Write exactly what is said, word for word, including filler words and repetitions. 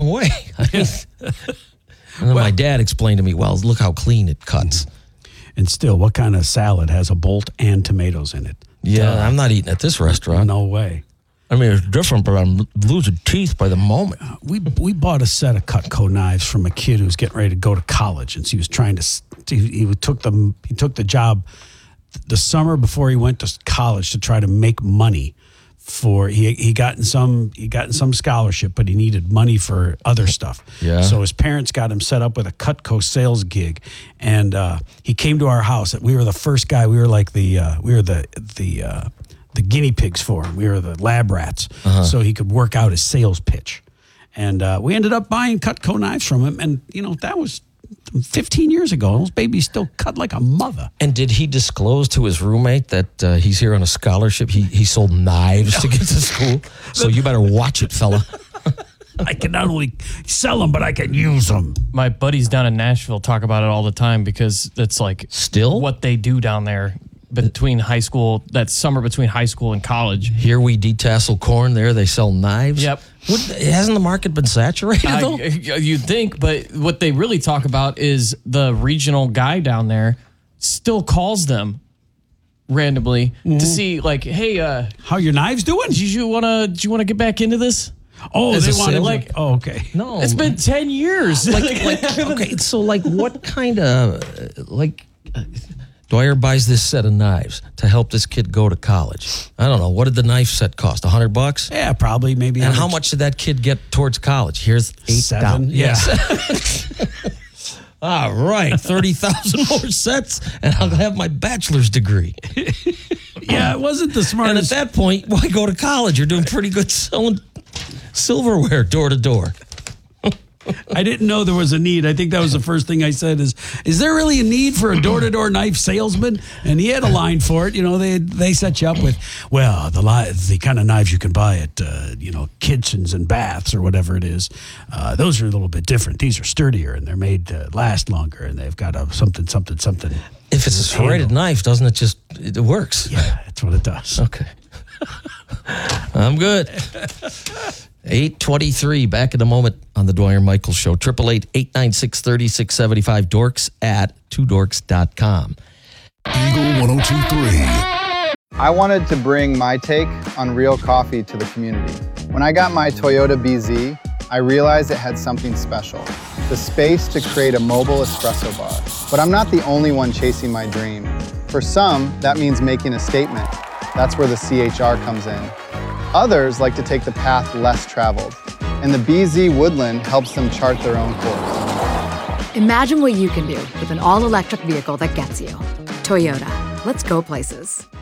wrong way. I mean, and then well, my dad explained to me, well, look how clean it cuts. And still, what kind of salad has a bolt and tomatoes in it? Yeah, Duh. I'm not eating at this restaurant. No way. I mean, it's different, but I'm losing teeth by the moment. Uh, we we bought a set of Cutco knives from a kid who was getting ready to go to college, and so he was trying to. He, he took the he took the job the summer before he went to college to try to make money for he he got in some he got in some scholarship, but he needed money for other stuff. Yeah. So his parents got him set up with a Cutco sales gig, and uh, he came to our house. We were the first guy. We were like the uh, we were the the. Uh, the guinea pigs for him. We were the lab rats, uh-huh. so he could work out his sales pitch. And uh, we ended up buying Cutco knives from him. And, you know, that was fifteen years ago. Those babies still cut like a mother. And did he disclose to his roommate that uh, he's here on a scholarship? He he sold knives to get to school. So you better watch it, fella. I can not only sell them, but I can use them. My buddies down in Nashville talk about it all the time because it's like still what they do down there. Between high school, that summer between high school and college. Here we detassel corn, there they sell knives. Yep. What, hasn't the market been saturated, though? I, you'd think, but what they really talk about is the regional guy down there still calls them randomly mm-hmm. to see, like, hey, uh, how your knives doing? Did you wanna? Did you wanna get back into this? Oh, As they want to like. Oh, okay. No, it's been ten years. Like, like okay, so like, what kind of like? Uh, Dwyer buys this set of knives to help this kid go to college. I don't know. What did the knife set cost? A hundred bucks? Yeah, probably, maybe. And how much did that kid get towards college? Here's eight Seven. Yeah. All right, thirty thousand more sets, and I'll have my bachelor's degree. Yeah, it wasn't the smartest. And at that point, why go to college? You're doing pretty good selling silverware door to door. I didn't know there was a need. I think that was the first thing I said is, is there really a need for a door-to-door knife salesman? And he had a line for it. You know, they they set you up with, well, the li- the kind of knives you can buy at, uh, you know, kitchens and baths or whatever it is. Uh, those are a little bit different. These are sturdier, and they're made to last longer, and they've got a something, something, something. If it's a serrated knife, doesn't it just, it works? Yeah, that's what it does. Okay. I'm good. eight twenty-three, back in a moment on the Dwyer Michaels Show. triple eight, eight nine six, three six seven five, dorks at two dorks dot com. Eagle one oh two point three. I wanted to bring my take on real coffee to the community. When I got my Toyota B Z, I realized it had something special, the space to create a mobile espresso bar. But I'm not the only one chasing my dream. For some, that means making a statement. That's where the C H R comes in. Others like to take the path less traveled, and the B Z Woodland helps them chart their own course. Imagine what you can do with an all-electric vehicle that gets you. Toyota. Let's go places.